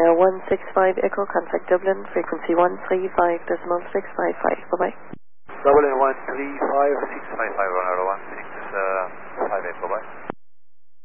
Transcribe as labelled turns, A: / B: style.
A: 165 Echo, contact Dublin, frequency 135.655. Bye-bye.
B: Dublin 135.655, Ronaldo 165, bye-bye.